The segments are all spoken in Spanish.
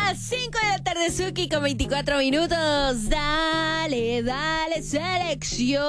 5 de la tarde, Suki, con 24 minutos. Dale, dale, selección.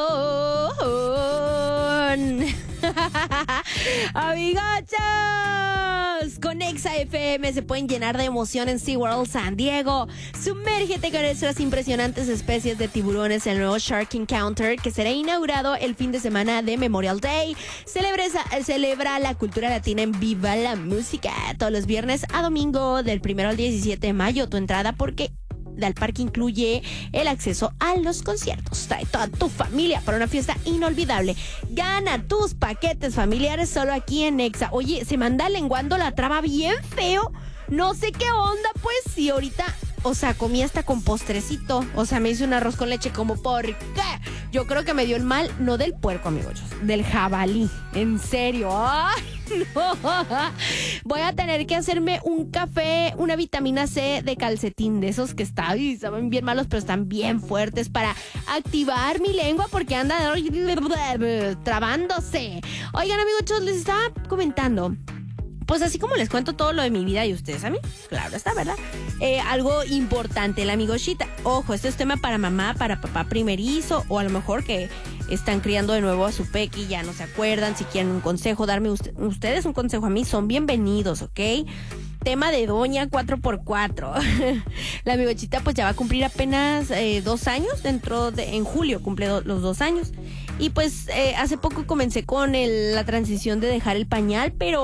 Amigochos, con Exa FM se pueden llenar de emoción en SeaWorld San Diego. Sumérgete con nuestras impresionantes especies de tiburones en el nuevo Shark Encounter, que será inaugurado el fin de semana de Memorial Day. Celebra la cultura latina en Viva la Música todos los viernes a domingo del 1 al 17 de mayo. Tu entrada al parque incluye el acceso a los conciertos. Trae toda tu familia para una fiesta inolvidable. Gana tus paquetes familiares solo aquí en Exa. Oye, se me anda lenguando la traba bien feo. No sé qué onda, pues, si ahorita, comí hasta con postrecito. Me hice un arroz con leche, como, ¿por qué? Yo creo que me dio el mal, no del puerco, amigos, del jabalí. En serio. ¡Ay, no! Voy a tener que hacerme un café, una vitamina C de calcetín, de esos que saben bien malos, pero están bien fuertes, para activar mi lengua, porque anda trabándose. Oigan, amigos, les estaba comentando, pues así como les cuento todo lo de mi vida y ustedes a mí, claro está, ¿verdad? Algo importante, la amigochita. Ojo, este es tema para mamá, para papá primerizo, o a lo mejor que están criando de nuevo a su peque y ya no se acuerdan. Si quieren un consejo, darme ustedes un consejo a mí, son bienvenidos, ¿ok? Tema de doña 4x4. La amigochita pues ya va a cumplir apenas 2 años, en julio cumple los 2 años. Y pues hace poco comencé con la transición de dejar el pañal, pero